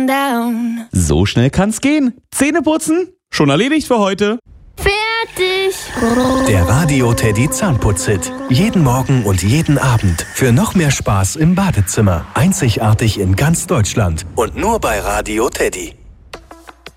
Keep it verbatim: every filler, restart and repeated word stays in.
down. So schnell kann's gehen. Zähne putzen? Schon erledigt für heute. Fertig. Der Radio Teddy Zahnputz-Hit. Jeden Morgen und jeden Abend. Für noch mehr Spaß im Badezimmer. Einzigartig in ganz Deutschland. Und nur bei Radio Teddy.